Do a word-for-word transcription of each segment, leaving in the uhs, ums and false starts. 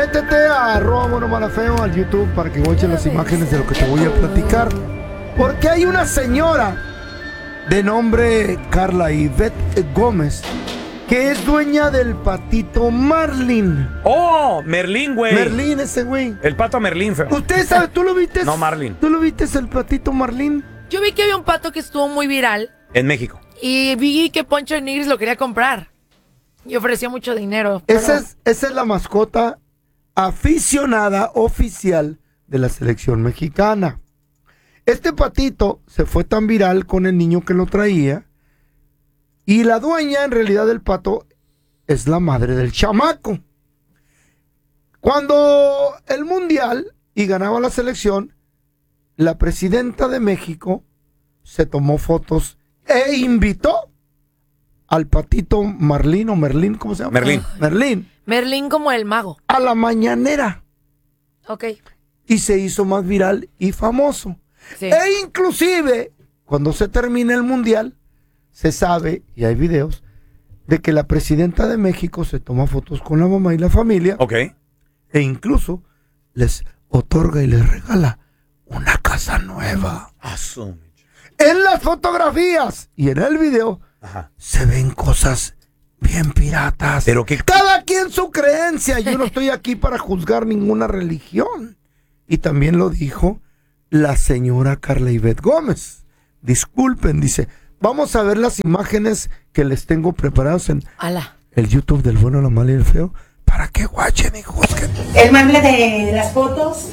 Métete a arroba bueno mala feo al YouTube para que watches las imágenes de lo que te voy a platicar. Porque hay una señora de nombre Carla Ivette Gómez que es dueña del patito Marlin. ¡Oh! Merlín, güey. Merlín, ese güey. El pato Merlín, feo. ¿Usted sabe? ¿Tú lo viste? No, Marlin. ¿Tú lo viste el patito Marlin? Yo vi que había un pato que estuvo muy viral. En México. Y vi que Poncho de Nigris lo quería comprar. Y ofrecía mucho dinero. Pero... Esa es, esa es la mascota aficionada oficial de la selección mexicana. Este patito se fue tan viral con el niño que lo traía. Y la dueña, en realidad, del pato es la madre del chamaco. Cuando el mundial y ganaba la selección, la presidenta de México se tomó fotos e invitó al patito Marlín o Merlín, ¿cómo se llama? Merlín. Merlín. Merlín como el mago. A la mañanera. Ok. Y se hizo más viral y famoso. Sí. E inclusive, cuando se termina el mundial, se sabe, y hay videos, de que la presidenta de México se toma fotos con la mamá y la familia. Ok. E incluso les otorga y les regala una casa nueva. Asume. En las fotografías y en el video Ajá. se ven cosas bien piratas. Pero que cada quien su creencia. Yo no estoy aquí para juzgar ninguna religión. Y también lo dijo la señora Carla Ivette Gómez. Disculpen, dice. Vamos a ver las imágenes que les tengo preparadas en Ala. el YouTube del bueno, la mala y el feo para que guachen y juzguen. El mueble de las fotos.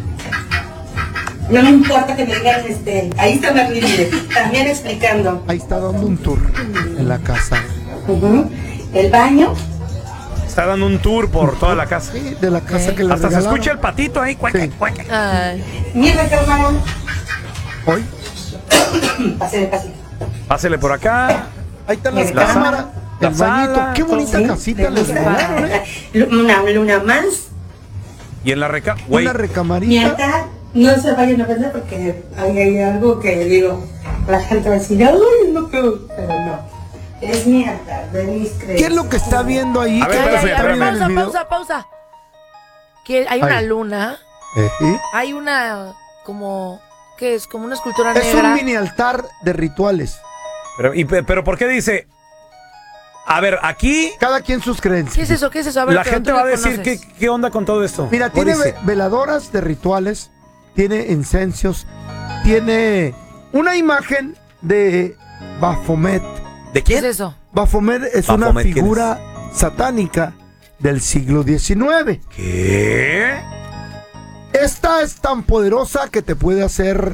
No me importa que me digan, este, ahí está Marlene, mire, también explicando. Ahí está dando un tour en la casa. Uh-huh. El baño. está dando un tour por toda la casa. Sí, de la casa Ok. que le Hasta se regalaron. escucha el patito ahí. Cueque, Sí. cueque. Ay. Mi recámara. Hoy, Pase de pasito. Pásele por acá. ahí están las La cámaras, la el bañito. sala, Qué bonita Sí, casita de les luna. regalaron, ¿eh? Una luna más. Y en la reca... Güey, Una Mi recamarita. altar. No se vayan a perder porque hay, hay algo que digo, la gente va a decir, ay, no creo, pero no. Es mi altar, de mis creencias. ¿Qué es lo que está viendo ahí? A ver, ¿Qué Ay, espérame, ay, está ay, viendo en el pausa, video? pausa, pausa. Que hay una Ay. luna, Eh, ¿sí? hay una como ¿qué es? Como una escultura Es negra. un mini altar de rituales. pero, y pe- pero ¿por qué dice? A ver, aquí Cada quien sus ¿Qué creencias. es eso? ¿Qué es eso? A ver, la pero gente tú va a lo decir conoces. ¿qué, qué onda con todo esto. Mira, What tiene is ve- it? veladoras de rituales, tiene incensios, tiene una imagen de Baphomet. ¿De ¿Qué es quién? eso? Baphomet es una Baphomet, ¿quién figura satánica del siglo diecinueve. ¿Qué? Esta es tan poderosa que te puede hacer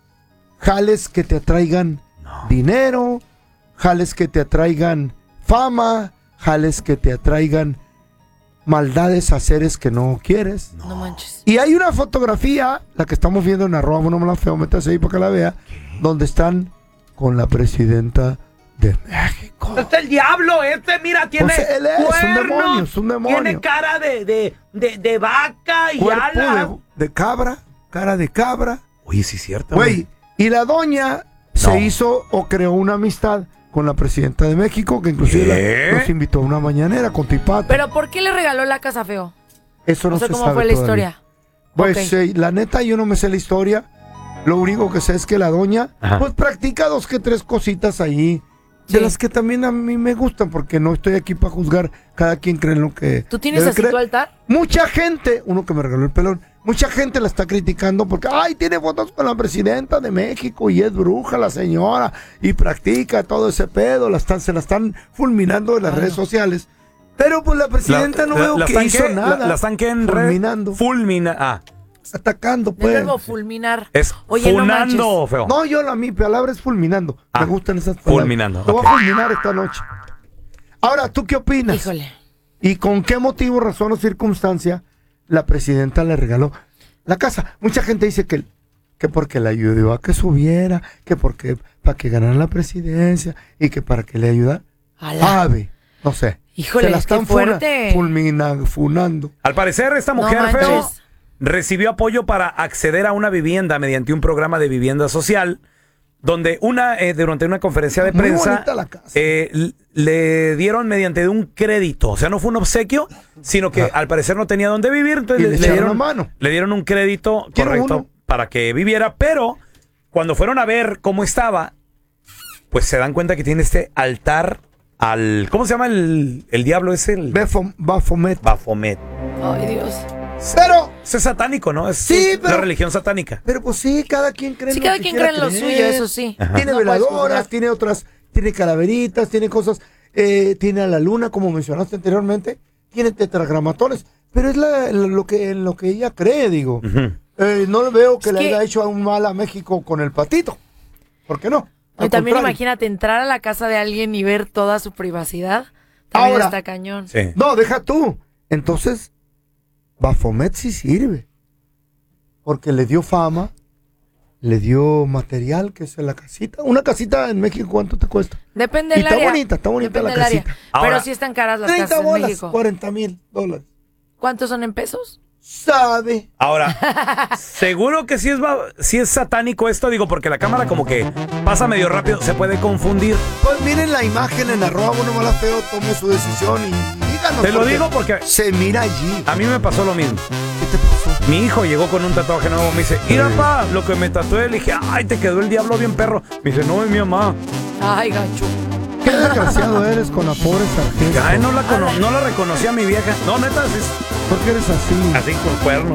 jales que te atraigan No. dinero, jales que te atraigan fama, jales que te atraigan maldades a seres que no quieres. No manches. Y hay una fotografía, la que estamos viendo en arroba, no me la feo, métase ahí para que la vea, donde están con la presidenta de México. Este es el diablo, este, mira, tiene Pues él es un cuernos, demonio, es un demonio. tiene cara de, de, de, de vaca y Cuerpo ala. de, de cabra, cara de cabra. Oye, sí es cierto. Güey, y la doña No. se hizo o creó una amistad con la presidenta de México, que inclusive ¿Qué? la- nos invitó a una mañanera con Tipata. Pero ¿por qué le regaló la casa, feo? Eso no No sé se cómo sabe fue la todavía. historia. Pues Ok. eh, la neta yo no me sé la historia. Lo único que sé es que la doña Ajá. pues practica dos que tres cositas ahí. De Sí. las que también a mí me gustan, porque no estoy aquí para juzgar. Cada quien cree en lo que ¿Tú tienes debe así creer. tu altar? Mucha gente, uno que me regaló el pelón, mucha gente la está criticando porque, ay, tiene fotos con la presidenta de México y es bruja la señora y practica todo ese pedo, la están, se la están fulminando en las Ay, redes no. sociales. Pero pues la presidenta no veo que están hizo qué? nada. La, la están que en red- fulminando, Fulmina. Ah, atacando, Del pues. verbo fulminar. es Oye, no funando, manches. feo. No, yo la mi palabra es fulminando. Ah, Me gustan esas palabras. fulminando, Te voy ok. a fulminar esta noche. Ahora, ¿tú qué opinas? Híjole. ¿Y con qué motivo, razón o circunstancia la presidenta le regaló la casa? Mucha gente dice que, que porque le ayudó a que subiera, que porque para que ganara la presidencia y que para que le ayudara. Ala. Ave, no sé. Híjole, Se la qué están funa- fuerte. fulmina- funando. Al parecer, esta No mujer, feo, manches. recibió apoyo para acceder a una vivienda mediante un programa de vivienda social donde una eh, durante una conferencia de Muy prensa bonita la casa. eh, l- le dieron mediante de un crédito, o sea, no fue un obsequio, sino que Ah. al parecer no tenía dónde vivir, entonces Y le, le le echaron dieron la mano. le dieron un crédito Quiero correcto uno. para que viviera, pero cuando fueron a ver cómo estaba, pues se dan cuenta que tiene este altar al ¿cómo se llama el, el diablo ese? El Befo- Baphomet. Baphomet. Ay, Dios. Pero, Eso es satánico, ¿no? Es Sí, es pero- la religión satánica. pero pues sí, cada quien cree en Sí, lo cada que quien quiera cree en lo creer. suyo, eso sí. Ajá. Tiene No puedes veladoras, juzgar. tiene otras, tiene calaveritas, tiene cosas, eh, tiene a la luna, como mencionaste anteriormente, tiene tetragramatones, pero es la- lo que en lo que ella cree, digo. Ujú. Eh, no le veo que Es le que- haya hecho un mal a México con el patito. ¿Por qué no? Y Al también contrario. imagínate entrar a la casa de alguien y ver toda su privacidad. También Ahora- está cañón. Sí. No, deja tú. Entonces, Baphomet sí sirve. Porque le dio fama, le dio material, que es la casita. Una casita en México, ¿cuánto te cuesta? Depende Y del está área. bonita, está bonita Depende la del área. casita. Ahora- Pero sí están caras las treinta casas en bolas, México. cuarenta mil dólares. ¿Cuántos son en pesos? Sabe. Ahora, seguro que sí es, va- sí es satánico esto, digo, porque la cámara como que pasa medio rápido, se puede confundir. Pues miren la imagen en arroba uno mala feo, tome su decisión y, y díganos. Te lo digo porque se mira allí. a mí me pasó lo mismo. ¿Qué te pasó? Mi hijo llegó con un tatuaje nuevo, me dice, mira, pa, lo que me tatué. Le dije, ay, te quedó el diablo bien perro. Me dice, no, es mi mamá. Ay, gacho. Qué desgraciado eres con la pobre sargento. Ay, no la, cono- no la reconocía mi vieja. No, neta, es ¿Por qué eres así? así con cuernos.